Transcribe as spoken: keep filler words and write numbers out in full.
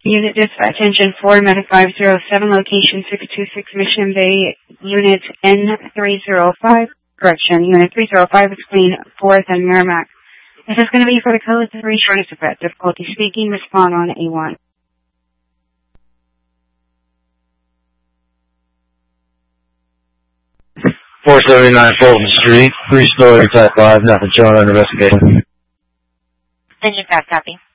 Unit Dispatch Engine four, Meta five zero seven, location six two six Mission Bay, Unit N three zero five, correction, Unit three zero five between fourth and Merrimack. This is going to be for the code three shortest effect. Difficulty speaking, respond on A one. four seventy-nine Fulton Street, three story, type five, nothing showing on investigation. Engine five, copy.